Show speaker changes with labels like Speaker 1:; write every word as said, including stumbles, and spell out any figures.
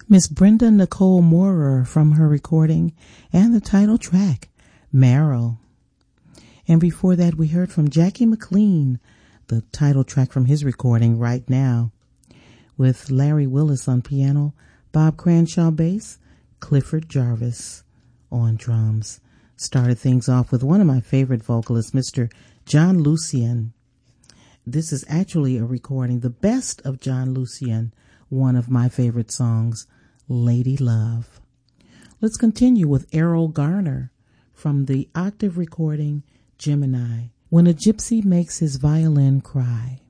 Speaker 1: Miss Brenda Nicole Moorer from her recording and the title track, Marrow. And before that, we heard from Jackie McLean, the title track from his recording, Right Now, with Larry Willis on piano, Bob Cranshaw bass, Clifford Jarvis on drums. Started things off with one of my favorite vocalists, Mister John Lucien. This is actually a recording, the best of John Lucien, one of my favorite songs, Lady Love. Let's continue with Errol Garner from the octave recording, Gemini, When a Gypsy Makes His Violin Cry.